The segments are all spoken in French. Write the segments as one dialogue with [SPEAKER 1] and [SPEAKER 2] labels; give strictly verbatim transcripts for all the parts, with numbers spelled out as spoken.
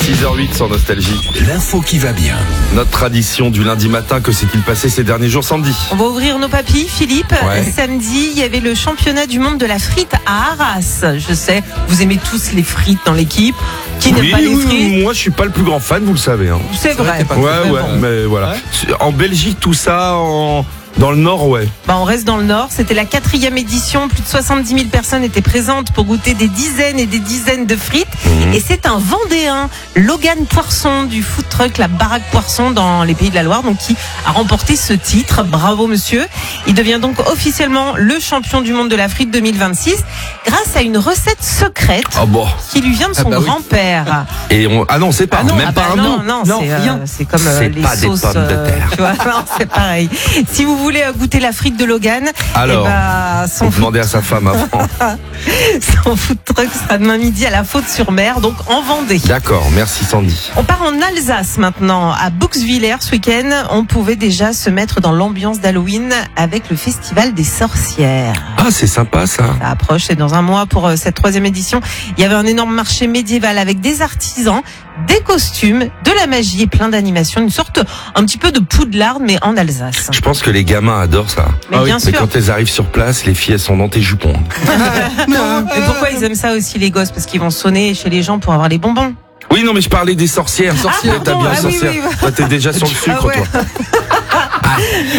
[SPEAKER 1] six heures huit sur Nostalgie.
[SPEAKER 2] L'info qui va bien.
[SPEAKER 1] Notre tradition du lundi matin, que s'est-il passé ces derniers jours, Sandy?
[SPEAKER 3] On va ouvrir nos papilles, Philippe.
[SPEAKER 1] Ouais.
[SPEAKER 3] Samedi, il y avait le championnat du monde de la frite à Arras. Je sais, vous aimez tous les frites dans l'équipe. Qui n'aime
[SPEAKER 1] Oui,
[SPEAKER 3] pas les
[SPEAKER 1] oui,
[SPEAKER 3] frites?
[SPEAKER 1] moi je suis pas le plus grand fan, vous le savez. Hein.
[SPEAKER 3] C'est vrai.
[SPEAKER 1] Ouais, ouais, mais voilà. En Belgique, tout ça, en... dans le Nord, ouais.
[SPEAKER 3] Bah, on reste dans le Nord. C'était la quatrième édition. Plus de soixante-dix mille personnes étaient présentes pour goûter des dizaines et des dizaines de frites.
[SPEAKER 1] Mmh.
[SPEAKER 3] Et c'est un Vendéen, Logan Poisson, du food truck La Baraque Poisson dans les Pays de la Loire, donc qui a remporté ce titre. Bravo, monsieur. Il devient donc officiellement le champion du monde de la frite deux mille vingt-six grâce à une recette secrète
[SPEAKER 1] Ah bon.
[SPEAKER 3] qui lui vient de son
[SPEAKER 4] Ah bah oui.
[SPEAKER 3] grand-père.
[SPEAKER 1] Et on... Ah non, c'est pas,
[SPEAKER 3] Ah non,
[SPEAKER 1] même
[SPEAKER 3] ah
[SPEAKER 1] pas
[SPEAKER 3] bah
[SPEAKER 1] un
[SPEAKER 3] non,
[SPEAKER 1] bout.
[SPEAKER 3] non,
[SPEAKER 4] Non,
[SPEAKER 3] c'est,
[SPEAKER 4] rien.
[SPEAKER 3] euh, c'est comme euh,
[SPEAKER 1] C'est
[SPEAKER 3] les
[SPEAKER 1] pas des
[SPEAKER 3] sauces.
[SPEAKER 1] pommes de
[SPEAKER 3] euh,
[SPEAKER 1] terre.
[SPEAKER 3] tu vois, non, c'est pareil. Si vous voulez euh, goûter la frite de Logan,
[SPEAKER 1] Alors,
[SPEAKER 3] eh ben, son,
[SPEAKER 1] faut
[SPEAKER 3] food,
[SPEAKER 1] demander à sa femme avant.
[SPEAKER 3] son food truck sera demain midi à la Faute-sur-Mer, donc en Vendée.
[SPEAKER 1] D'accord, merci Sandy.
[SPEAKER 3] On part en Alsace maintenant, à Bouxwiller ce week-end. On pouvait déjà se mettre dans l'ambiance d'Halloween avec le festival des sorcières.
[SPEAKER 1] Ah, c'est sympa ça.
[SPEAKER 3] Ça approche, c'est dans un mois pour euh, cette troisième édition. Il y avait un énorme marché médiéval avec des artisans, des costumes, de la magie et plein d'animations. Une sorte, un petit peu de Poudlard, mais en Alsace.
[SPEAKER 1] Je pense que les gamins adorent ça.
[SPEAKER 3] Mais
[SPEAKER 1] Ah oui,
[SPEAKER 3] bien
[SPEAKER 1] mais
[SPEAKER 3] sûr.
[SPEAKER 1] quand elles arrivent sur place, les filles elles sont dans tes jupons.
[SPEAKER 3] Mais pourquoi ils aiment ça aussi, les gosses? Parce qu'ils vont sonner chez les gens pour avoir les bonbons.
[SPEAKER 1] Oui, non, mais je parlais des sorcières.
[SPEAKER 3] sorcières.
[SPEAKER 1] Ouais, t'as
[SPEAKER 3] pardon,
[SPEAKER 1] bien
[SPEAKER 3] ah oui,
[SPEAKER 1] sorcière.
[SPEAKER 3] oui, oui.
[SPEAKER 1] Toi, t'es déjà sur le sucre,
[SPEAKER 3] Ah ouais.
[SPEAKER 1] toi. Ah.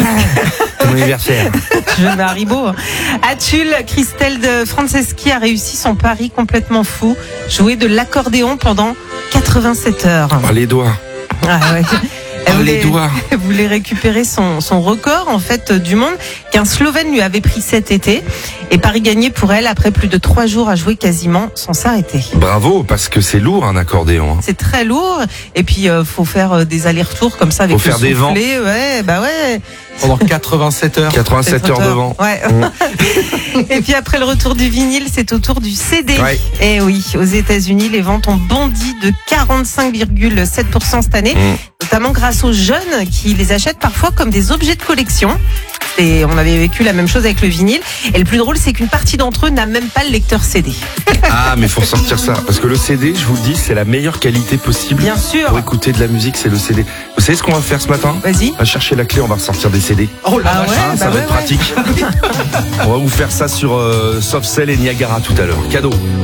[SPEAKER 1] Ton anniversaire.
[SPEAKER 3] Je mets Haribo. À Tulle, Christelle de Franceschi a réussi son pari complètement fou. Jouer de l'accordéon pendant quatre-vingt-sept heures.
[SPEAKER 1] Oh, les doigts.
[SPEAKER 3] Ah ouais. Elle
[SPEAKER 1] Oh,
[SPEAKER 3] voulait,
[SPEAKER 1] les doigts.
[SPEAKER 3] elle voulait récupérer son, son record en fait du monde qu'un Slovène lui avait pris cet été. Et pari gagné pour elle après plus de trois jours à jouer quasiment sans s'arrêter.
[SPEAKER 1] Bravo, parce que c'est lourd un accordéon. hein.
[SPEAKER 3] C'est très lourd et puis euh, faut faire euh, des allers-retours comme ça avec
[SPEAKER 1] Faut
[SPEAKER 3] le
[SPEAKER 1] faire des vents.
[SPEAKER 3] soufflet. Ouais, bah ouais.
[SPEAKER 4] Pendant quatre-vingt-sept heures.
[SPEAKER 1] quatre-vingt-sept heures de vent.
[SPEAKER 3] Ouais. Et puis après le retour du vinyle, c'est au tour du C D.
[SPEAKER 1] Ouais.
[SPEAKER 3] Et oui, aux États-Unis, les ventes ont bondi de quarante-cinq virgule sept pour cent cette année,
[SPEAKER 1] Mm.
[SPEAKER 3] notamment grâce aux jeunes qui les achètent parfois comme des objets de collection. Et on avait vécu la même chose avec le vinyle. Et le plus drôle, c'est qu'une partie d'entre eux n'a même pas le lecteur C D.
[SPEAKER 1] Ah, mais faut ressortir ça. Parce que le C D, je vous le dis, c'est la meilleure qualité possible.
[SPEAKER 3] Bien sûr.
[SPEAKER 1] Pour écouter de la musique, c'est le C D. Vous savez ce qu'on va faire ce matin?
[SPEAKER 3] Vas-y.
[SPEAKER 1] On va chercher la clé, on va ressortir des C D.
[SPEAKER 4] Oh là
[SPEAKER 3] Ah
[SPEAKER 4] là.
[SPEAKER 3] ouais,
[SPEAKER 1] Ah, ça
[SPEAKER 3] bah
[SPEAKER 1] va
[SPEAKER 3] ouais,
[SPEAKER 1] être
[SPEAKER 3] ouais.
[SPEAKER 1] pratique. On va vous faire ça sur euh, Softcell et Niagara tout à l'heure. Cadeau.